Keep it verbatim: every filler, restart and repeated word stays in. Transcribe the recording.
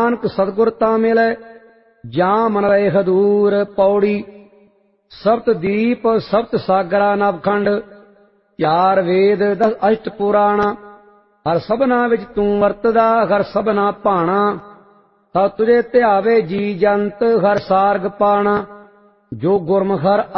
ਨਾਨਕ ਸਤਿਗੁਰ ਤਾਂ ਮਿਲੈ ਜਾਂ ਮਨ ਰਹੇ ਹਦੂਰ। ਪੌੜੀ। ਸਪਤ ਦੀਪ ਸਪਤ ਸਾਗਰਾ ਨਵਖੰਡ, ਚਾਰ ਵੇਦ ਦਸ ਅਸ਼ਟ ਪੁਰਾਣ। ਹਰ ਸਭਨਾ ਵਿੱਚ ਤੂੰ ਵਰਤਦਾ, ਹਰ ਸਭਨਾ ਭਾਣਾ। ਸਭ ਤੁਝੇ ਧਿਆਵੇ ਜੀ ਜੰਤ, ਹਰ ਸਾਰਗ ਪਾਣਾ। ਜੋ ਗੁਰਮੁਖ ਹਰਿ